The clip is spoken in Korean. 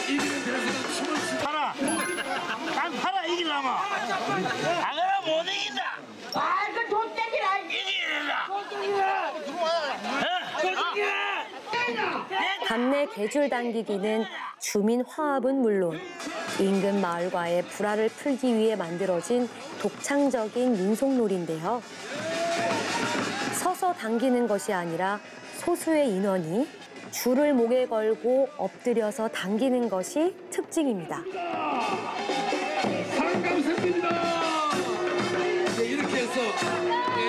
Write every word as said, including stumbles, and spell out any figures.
팔아. 난 팔아 이기려면. 안 그러면 못 이긴다. 아, 그 돈 떼기라. 이기라. 당내 개줄 당기기는 주민 화합은 물론 인근 마을과의 불화를 풀기 위해 만들어진 독창적인 민속놀이인데요. 서서 당기는 것이 아니라 소수의 인원이 줄을 목에 걸고 엎드려서 당기는 것이 특징입니다.